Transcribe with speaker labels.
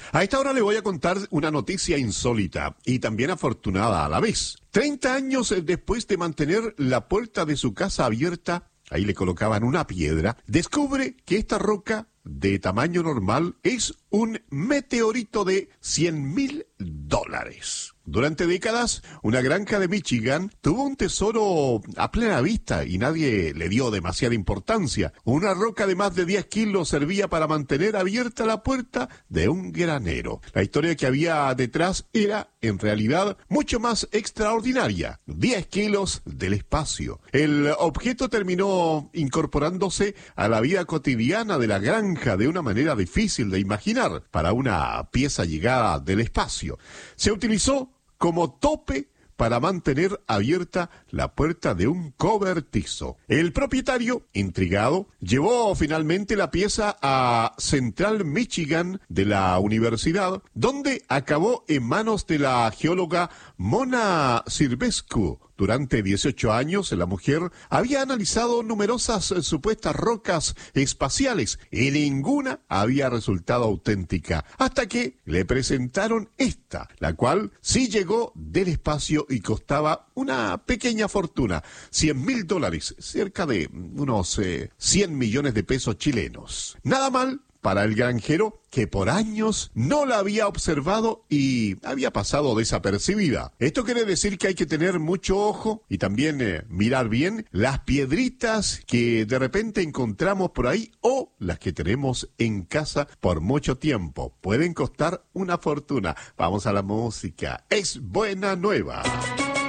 Speaker 1: A esta hora le voy a contar una noticia insólita y también afortunada a la vez. 30 años después de mantener la puerta de su casa abierta, ahí le colocaban una piedra, descubre que esta roca de tamaño normal es un meteorito de $100,000. Durante décadas, una granja de Michigan tuvo un tesoro a plena vista y nadie le dio demasiada importancia. Una roca de más de 10 kilos servía para mantener abierta la puerta de un granero. La historia que había detrás era, en realidad, mucho más extraordinaria. 10 kilos del espacio. El objeto terminó incorporándose a la vida cotidiana de la granja de una manera difícil de imaginar para una pieza llegada del espacio. Se utilizó como tope para mantener abierta la puerta de un cobertizo. El propietario, intrigado, llevó finalmente la pieza a Central Michigan de la universidad, donde acabó en manos de la geóloga Mona Silvescu. Durante 18 años, la mujer había analizado numerosas supuestas rocas espaciales y ninguna había resultado auténtica, hasta que le presentaron esta, la cual sí llegó del espacio y costaba una pequeña fortuna, $100,000, cerca de unos 100 millones de pesos chilenos. Nada mal para el granjero, que por años no la había observado y había pasado desapercibida. Esto quiere decir que hay que tener mucho ojo y también mirar bien las piedritas que de repente encontramos por ahí o las que tenemos en casa por mucho tiempo. Pueden costar una fortuna. Vamos a la música. Es buena nueva.